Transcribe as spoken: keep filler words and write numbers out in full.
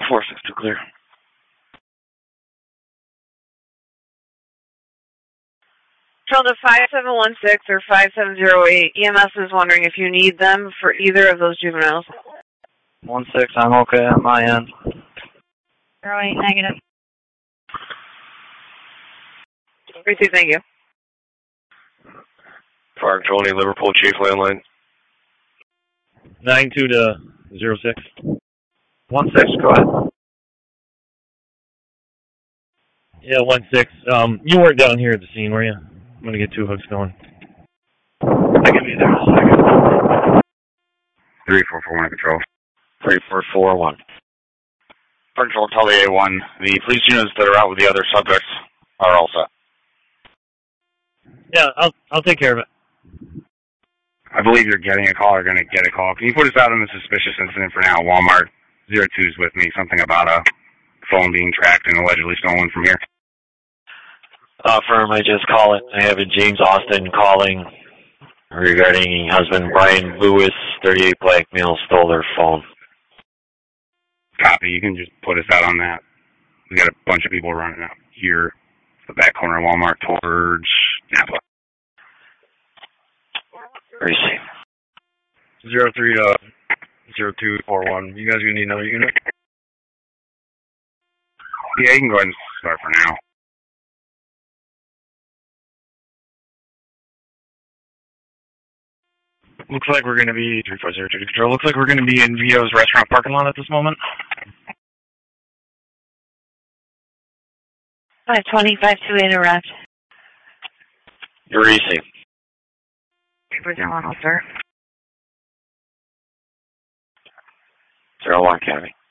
four six two clear. Control to five seven one six or five seven zero eight. E M S is wondering if you need them for either of those juveniles. one six, I'm okay at my end. zero eight negative. Receive, thank you. Fire Control, need Liverpool Chief landline. nine two to zero six. one six, go ahead. Yeah, one six. Um, you weren't down here at the scene, were you? I'm going to get two hooks going. I can be there in a second. three four four one Control. three four four one. Control, tell the A one. The police units that are out with the other subjects are all set. Yeah, I'll I'll take care of it. I believe you're getting a call or going to get a call. Can you put us out on the suspicious incident for now? Walmart zero two is with me. Something about a phone being tracked and allegedly stolen from here. Uh, firm, I just call it. I have a James Austin calling regarding husband Brian Lewis, thirty-eight black male, stole their phone. Copy. You can just put us out on that. We got a bunch of people running out here, the back corner of Walmart towards Napa. Receive. Zero three to zero two four one. You guys gonna need another unit? Yeah, you can go ahead and start for now. Looks like we're going to be, three four zero two Control, looks like we're going to be in Vito's restaurant parking lot at this moment. five twenty, five two eight arrived. You receive. Where's your model, sir? zero one, Academy.